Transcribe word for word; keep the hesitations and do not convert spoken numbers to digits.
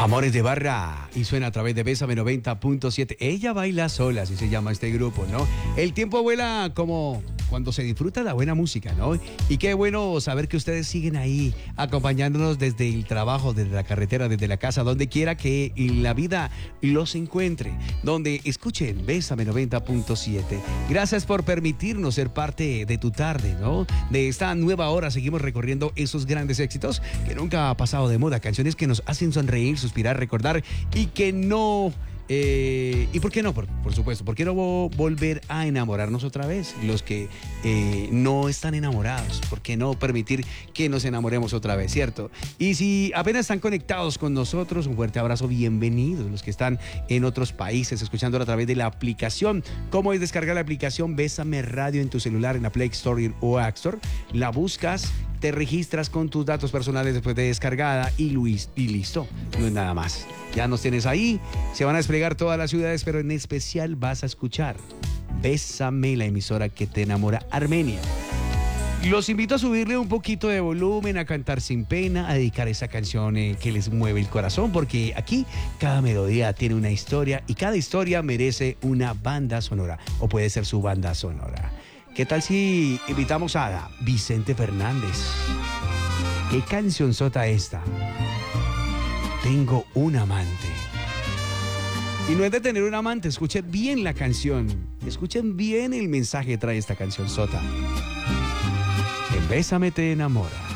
Amores de Barra, y suena a través de Bésame noventa punto siete. Ella baila sola, así se llama este grupo, ¿no? El tiempo vuela como cuando se disfruta la buena música, ¿no? Y qué bueno saber que ustedes siguen ahí acompañándonos desde el trabajo, desde la carretera, desde la casa, donde quiera que la vida los encuentre, donde escuchen Bésame noventa punto siete. Gracias por permitirnos ser parte de tu tarde, ¿no? De esta nueva hora seguimos recorriendo esos grandes éxitos que nunca ha pasado de moda, canciones que nos hacen sonreír, suspirar, recordar y que no... Eh, ¿Y por qué no? Por, por supuesto, ¿por qué no volver a enamorarnos otra vez? Los que eh, no están enamorados, ¿por qué no permitir que nos enamoremos otra vez, cierto? Y si apenas están conectados con nosotros, un fuerte abrazo, bienvenidos. Los que están en otros países, escuchándola a través de la aplicación. ¿Cómo es descargar la aplicación Bésame Radio en tu celular, en la Play Store o App Store? La buscas, te registras con tus datos personales después de descargada y, Luis, y listo, no es nada más. Ya nos tienes ahí, se van a desplegar todas las ciudades, pero en especial vas a escuchar Bésame, la emisora que te enamora, Armenia. Los invito a subirle un poquito de volumen, a cantar sin pena, a dedicar esa canción eh, que les mueve el corazón, porque aquí cada melodía tiene una historia y cada historia merece una banda sonora, o puede ser su banda sonora. ¿Qué tal si invitamos a Vicente Fernández? ¿Qué canción sota esta? Tengo un amante. Y no es de tener un amante, escuchen bien la canción, escuchen bien el mensaje que trae esta canción sota. En Bésame te enamora.